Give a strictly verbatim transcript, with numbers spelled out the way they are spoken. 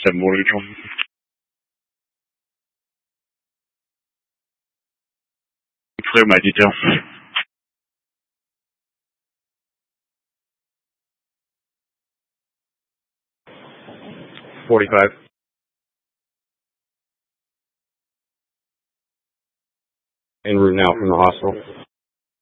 seven one control. Clear my detail. forty-five. En route now from the hospital.